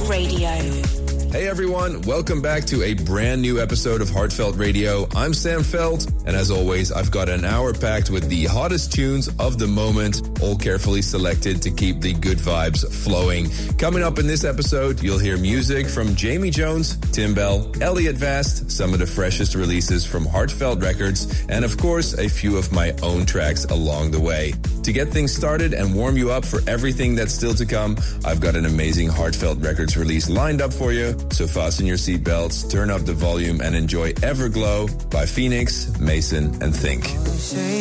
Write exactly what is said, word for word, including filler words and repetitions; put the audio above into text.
Radio. Hey everyone, welcome back to a brand new episode of Heartfelt Radio. I'm Sam Felt, and as always, I've got an hour packed with the hottest tunes of the moment, all carefully selected to keep the good vibes flowing. Coming up in this episode, you'll hear music from Jamie Jones, Tim Bell, Elliot Vast, some of the freshest releases from Heartfelt Records, and of course, a few of my own tracks along the way. To get things started and warm you up for everything that's still to come, I've got an amazing Heartfelt Records release lined up for you. So fasten your seatbelts, turn up the volume, and enjoy Everglow by Phoenix, Mason, and Think.